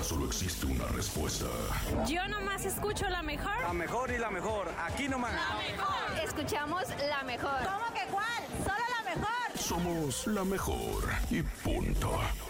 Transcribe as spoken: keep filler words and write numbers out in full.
ahora solo existe una respuesta. Yo nomás escucho la mejor. La mejor y la mejor, aquí nomás. La mejor. Escuchamos la mejor. ¿Cómo que cuál? Solo la mejor. Somos la mejor y punto.